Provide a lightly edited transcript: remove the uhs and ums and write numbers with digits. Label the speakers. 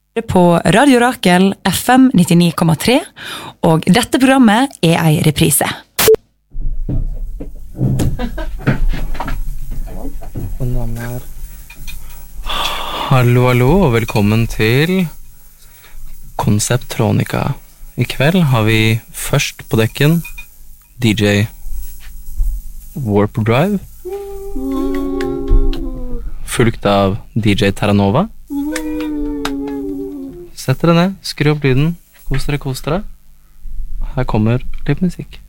Speaker 1: På Radio Rakel FM 99,3, og dette programmet en reprise.
Speaker 2: Hallo, hallo, og velkommen til Konseptronika. I kveld har vi først på dekken DJ Warp Drive, fulgt av DJ Terranova. Sett dere ned, skru opp lyden, kos dere. Her kommer litt musikk.